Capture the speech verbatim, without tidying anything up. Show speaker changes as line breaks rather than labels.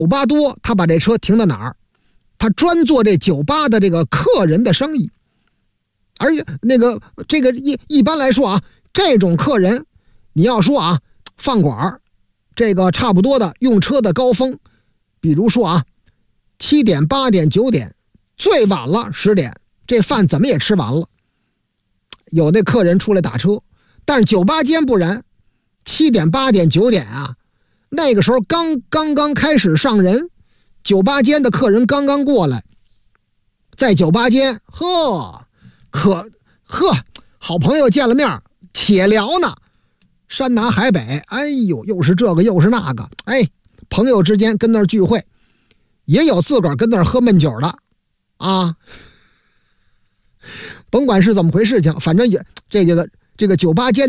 酒吧多，他把这车停到哪儿？他专做这酒吧的这个客人的生意。而且那个这个一一般来说啊，这种客人你要说啊，饭馆这个差不多的用车的高峰，比如说啊七点八点九点，最晚了十点，这饭怎么也吃完了，有那客人出来打车。但是酒吧间不然，七点八点九点啊，那个时候刚刚刚开始上人，酒吧间的客人刚刚过来，在酒吧间呵可呵好朋友见了面且聊呢，山南海北，哎呦又是这个又是那个，哎朋友之间跟那儿聚会，也有自个儿跟那儿喝闷酒的啊，甭管是怎么回事情，反正也这个这个酒吧间